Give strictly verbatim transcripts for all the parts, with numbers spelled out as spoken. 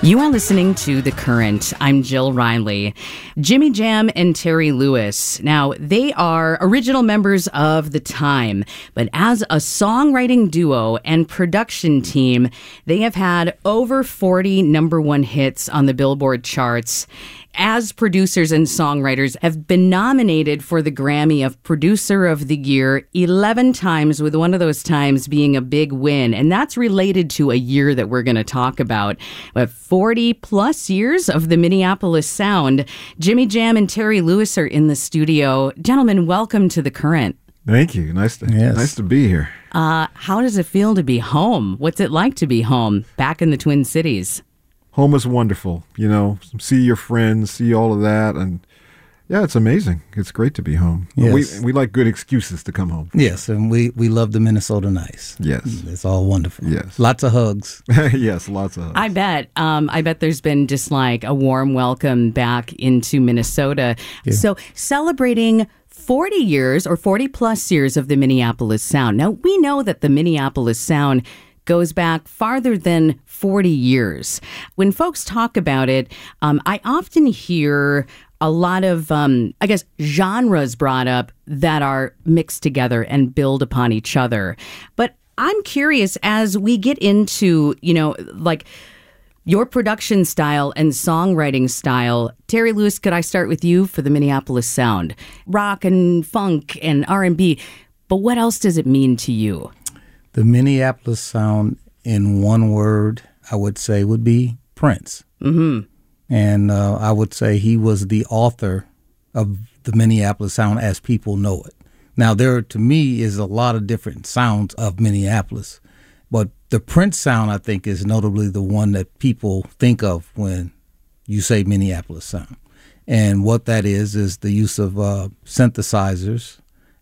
You are listening to The Current. I'm Jill Riley. Jimmy Jam and Terry Lewis. Now, they are original members of The Time, but as a songwriting duo and production team, they have had over forty number one hits on the Billboard charts. As producers and songwriters, have been nominated for the Grammy of Producer of the Year eleven times, with one of those times being a big win. And that's related to a year that we're going to talk about. But forty plus years of the Minneapolis sound. Jimmy Jam and Terry Lewis are in the studio. Gentlemen, welcome to The Current. Thank you. Nice to, yes. nice to be here. Uh, how does it feel to be home? What's it like to be home, back in the Twin Cities? Home is wonderful, you know, see your friends, see all of that. And yeah, it's amazing. It's great to be home. Yes. We we like good excuses to come home. Yes, and we, we love the Minnesota nice. Yes. It's all wonderful. Yes. Lots of hugs. Yes, lots of hugs. I bet. Um, I bet there's been just like a warm welcome back into Minnesota. Yeah. So celebrating forty years or forty plus years of the Minneapolis Sound. Now, we know that the Minneapolis Sound goes back farther than forty years. When folks talk about it, um, I often hear a lot of, um, I guess, genres brought up that are mixed together and build upon each other. But I'm curious, as we get into, you know, like your production style and songwriting style, Terry Lewis, could I start with you for the Minneapolis Sound? Rock and funk and R and B, but what else does it mean to you? The Minneapolis Sound, in one word, I would say, would be Prince. Mm-hmm. And uh, I would say he was the author of the Minneapolis Sound as people know it. Now, there, to me, is a lot of different sounds of Minneapolis. But the Prince sound, I think, is notably the one that people think of when you say Minneapolis Sound. And what that is, is the use of uh, synthesizers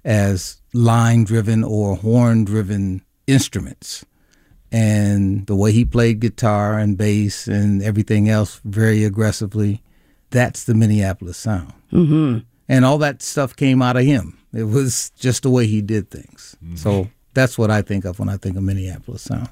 as line-driven or horn-driven instruments, and the way he played guitar and bass and everything else very aggressively. That's the Minneapolis Sound. Mm-hmm. And all that stuff came out of him. It was just the way he did things. Mm-hmm. So that's what I think of when I think of Minneapolis Sound.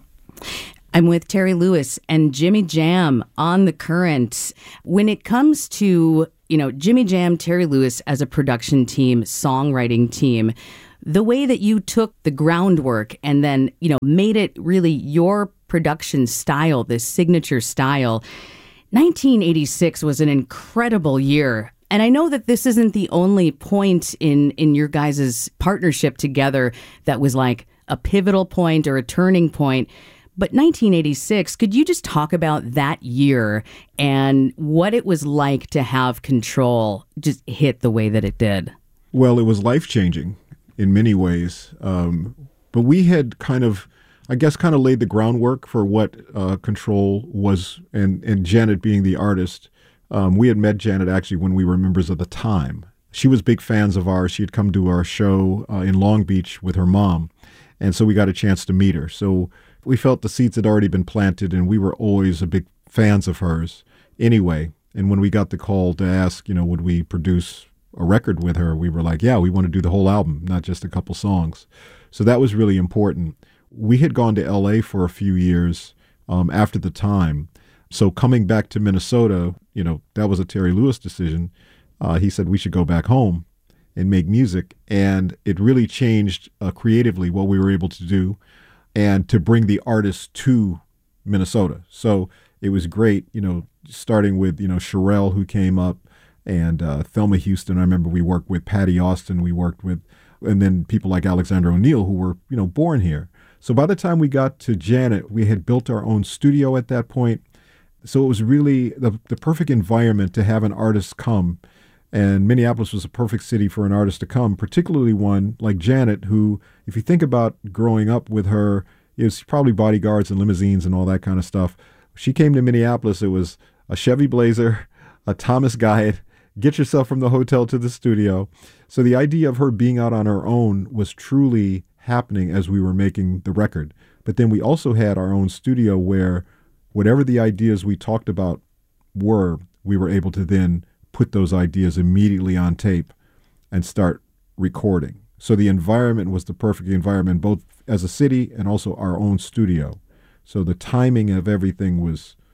I'm with Terry Lewis and Jimmy Jam on The Current. When it comes to, you know, Jimmy Jam, Terry Lewis as a production team, songwriting team, the way that you took the groundwork and then, you know, made it really your production style, this signature style. nineteen eighty-six was an incredible year. And I know that this isn't the only point in, in your guys' partnership together that was like a pivotal point or a turning point. But nineteen eighty-six, could you just talk about that year and what it was like to have Control just hit the way that it did? Well, it was life-changing in many ways. Um, but we had kind of, I guess, kind of laid the groundwork for what uh, Control was, and, and Janet being the artist. Um, we had met Janet actually when we were members of The Time. She was big fans of ours. She had come to our show uh, in Long Beach with her mom. And so we got a chance to meet her. So we felt the seeds had already been planted, and we were always a big fans of hers anyway. And when we got the call to ask, you know, would we produce a record with her, we were like, yeah, we want to do the whole album, not just a couple songs. So that was really important. We had gone to L A for a few years um, after The Time. So coming back to Minnesota, you know, that was a Terry Lewis decision. Uh, he said we should go back home and make music. And it really changed uh, creatively what we were able to do and to bring the artists to Minnesota. So it was great, you know, starting with, you know, Sherelle, who came up, and uh, Thelma Houston. I remember we worked with Patty Austin. We worked with, and then people like Alexander O'Neal, who were, you know, born here. So by the time we got to Janet, we had built our own studio at that point. So it was really the, the perfect environment to have an artist come. And Minneapolis was a perfect city for an artist to come, particularly one like Janet, who, if you think about growing up with her, it was probably bodyguards and limousines and all that kind of stuff. She came to Minneapolis, it was a Chevy Blazer, a Thomas Guide, get yourself from the hotel to the studio. So the idea of her being out on her own was truly happening as we were making the record. But then we also had our own studio where whatever the ideas we talked about were, we were able to then put those ideas immediately on tape and start recording. So the environment was the perfect environment, both as a city and also our own studio. So the timing of everything was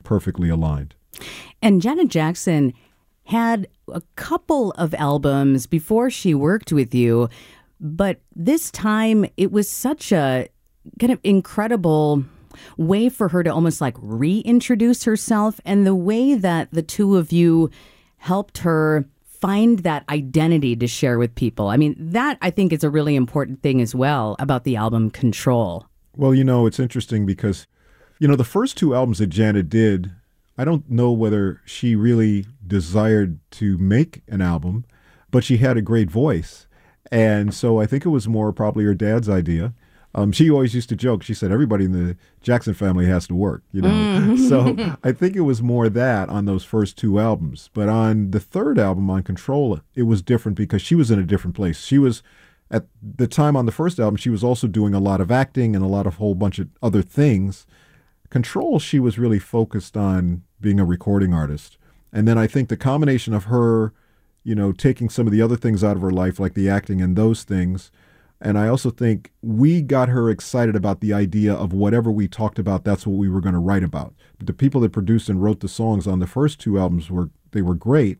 perfectly aligned. And Janet Jackson had a couple of albums before she worked with you, but this time it was such a kind of incredible way for her to almost like reintroduce herself, and the way that the two of you helped her find that identity to share with people. I mean, that I think is a really important thing as well about the album Control. Well, you know, it's interesting because, you know, the first two albums that Janet did, I don't know whether she really desired to make an album, but she had a great voice. And so I think it was more probably her dad's idea. Um, she always used to joke. She said, everybody in the Jackson family has to work, you know. Mm. So I think it was more that on those first two albums. But on the third album, on Control, it was different because she was in a different place. She was, at the time on the first album, she was also doing a lot of acting and a lot of whole bunch of other things. Control, she was really focused on being a recording artist. And then I think the combination of her, you know, taking some of the other things out of her life, like the acting and those things. And I also think we got her excited about the idea of whatever we talked about, that's what we were going to write about. But the people that produced and wrote the songs on the first two albums were, they were great,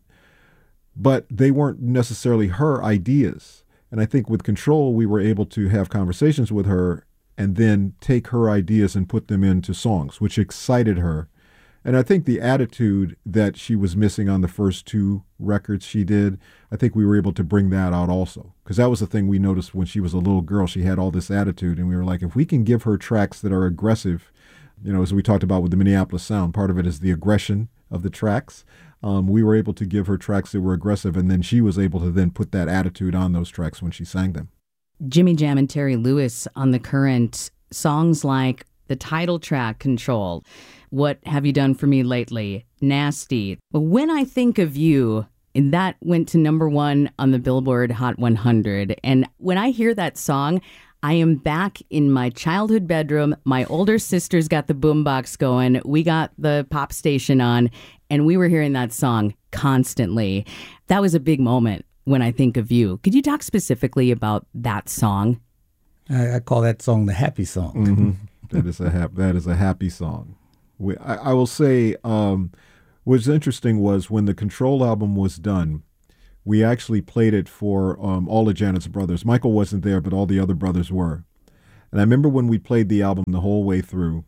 but they weren't necessarily her ideas. And I think with Control, we were able to have conversations with her and then take her ideas and put them into songs, which excited her. And I think the attitude that she was missing on the first two records she did, I think we were able to bring that out also. Because that was the thing we noticed when she was a little girl. She had all this attitude. And we were like, if we can give her tracks that are aggressive, you know, as we talked about with the Minneapolis Sound, part of it is the aggression of the tracks. Um, we were able to give her tracks that were aggressive. And then she was able to then put that attitude on those tracks when she sang them. Jimmy Jam and Terry Lewis on The Current, songs like the title track, Control, What Have You Done For Me Lately, Nasty. But when I think of you, and that went to number one on the Billboard Hot one hundred. And when I hear that song, I am back in my childhood bedroom. My older sister's got the boombox going. We got the pop station on, and we were hearing that song constantly. That was a big moment when I think of you. Could you talk specifically about that song? I, I call that song the happy song. Mm-hmm. That is a hap- that is a happy song. We, I, I will say um, what's interesting was when the Control album was done, we actually played it for um, all of Janet's brothers. Michael wasn't there, but all the other brothers were. And I remember when we played the album the whole way through,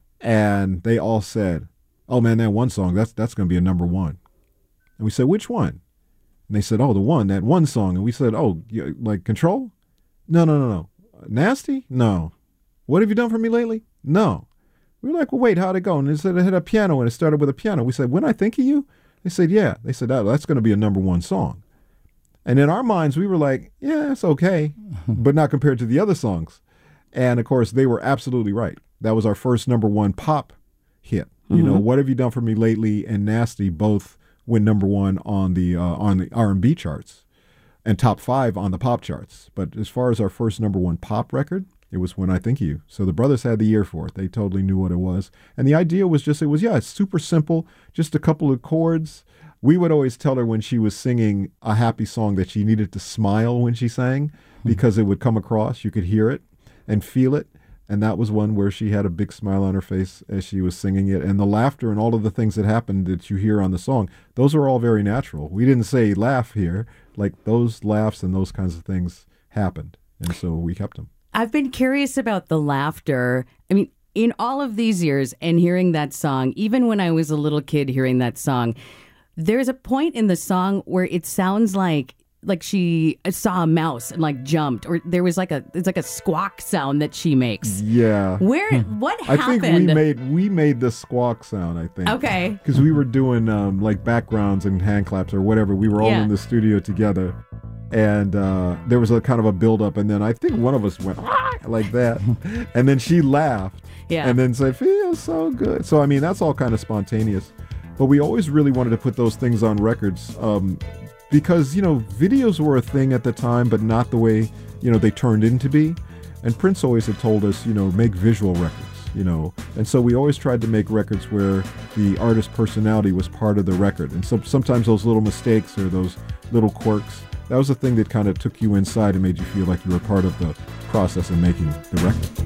and they all said, oh man, that one song, that's that's going to be a number one. And we said, which one? And they said, oh, the one, that one song. And we said, oh, like Control? No, no, no, no. Nasty? No. What have you done for me lately? No. We were like, well, wait, how'd it go? And they said it had a piano, and it started with a piano. We said, when I think of you? They said, yeah. They said, oh, that's going to be a number one song. And in our minds, we were like, yeah, it's okay, but not compared to the other songs. And, of course, they were absolutely right. That was our first number one pop hit. Mm-hmm. You know, What Have You Done For Me Lately and Nasty both went number one on the uh, on the R and B charts and top five on the pop charts. But as far as our first number one pop record, it was When I Think of You. So the brothers had the ear for it. They totally knew what it was. And the idea was just, it was, yeah, it's super simple, just a couple of chords. We would always tell her when she was singing a happy song that she needed to smile when she sang because it would come across. You could hear it and feel it. And that was one where she had a big smile on her face as she was singing it. And the laughter and all of the things that happened that you hear on the song, those are all very natural. We didn't say laugh here. Like those laughs and those kinds of things happened. And so we kept them. I've been curious about the laughter. I mean, in all of these years and hearing that song, even when I was a little kid hearing that song, there's a point in the song where it sounds like like she saw a mouse and like jumped, or there was like a it's like a squawk sound that she makes. Yeah. Where what I happened? think we made we made the squawk sound, I think. Okay. Because we were doing um, like backgrounds and hand claps or whatever. We were all Yeah. in the studio together. And uh, there was a kind of a build-up, and then I think one of us went "Ah!" like that, and then she laughed, Yeah. and then said, "Feels so good." So I mean, that's all kind of spontaneous, but we always really wanted to put those things on records um, because you know videos were a thing at the time, but not the way you know they turned into be. And Prince always had told us, you know, make visual records, you know, and so we always tried to make records where the artist's personality was part of the record, and so sometimes those little mistakes or those little quirks. That was the thing that kind of took you inside and made you feel like you were part of the process in making the record.